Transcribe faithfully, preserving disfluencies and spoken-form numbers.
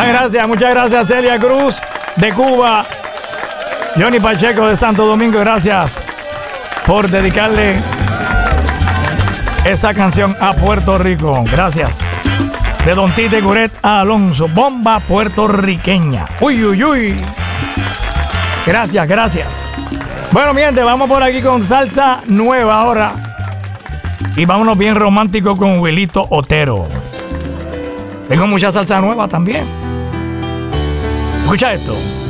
Muchas gracias, muchas gracias Celia Cruz de Cuba. Johnny Pacheco de Santo Domingo, gracias por dedicarle esa canción a Puerto Rico. Gracias. De Don Tite Curet a Alonso, bomba puertorriqueña. Uy, uy, uy. Gracias, gracias. Bueno, mi gente, vamos por aquí con salsa nueva ahora. Y vámonos bien romántico con Wilito Otero. Tengo mucha salsa nueva también. Escucha esto.